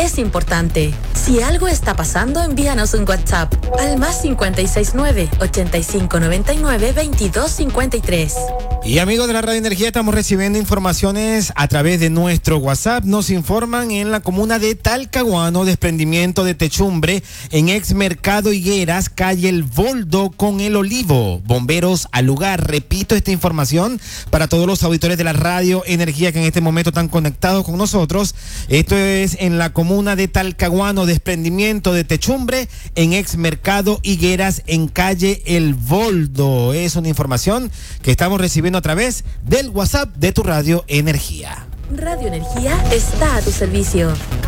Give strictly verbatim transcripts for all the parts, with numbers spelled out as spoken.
es importante. Si algo está pasando, envíanos un WhatsApp al más cinco seis nueve, ochenta y cinco noventa y nueve, veintidós cincuenta y tres. Y amigos de la Radio Energía, estamos recibiendo informaciones a través de nuestro WhatsApp. Nos informan en la comuna de Talcahuano, desprendimiento de techumbre en ex Mercado Higueras, calle El Boldo con El Olivo. Bomberos al lugar. Repito esta información para todos los auditores de la Radio Energía que en este momento están conectados con nosotros. Esto es en la comuna de Talcahuano, desprendimiento de techumbre en ex Mercado Higueras en calle El Boldo. Es una información que estamos recibiendo a través del WhatsApp de tu Radio Energía. Radio Energía está a tu servicio.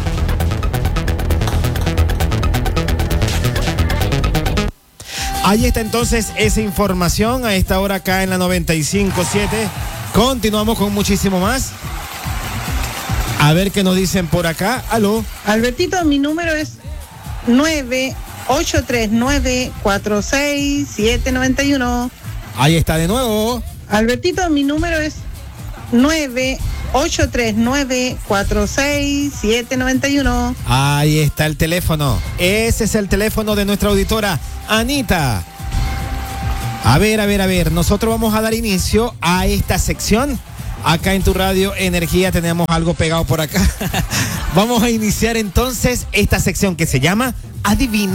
Ahí está entonces esa información a esta hora acá en la noventa y cinco punto siete. Continuamos con muchísimo más. A ver qué nos dicen por acá. Aló. Albertito, mi número es nueve ocho tres nueve, cuatro seis siete nueve uno. Ahí está de nuevo. Albertito, mi número es nueve ocho tres nueve, cuatro seis siete nueve uno. Ahí está el teléfono. Ese es el teléfono de nuestra auditora, Anita. A ver, a ver, a ver. Nosotros vamos a dar inicio a esta sección. Acá en tu Radio Energía tenemos algo pegado por acá. Vamos a iniciar entonces esta sección que se llama Adivina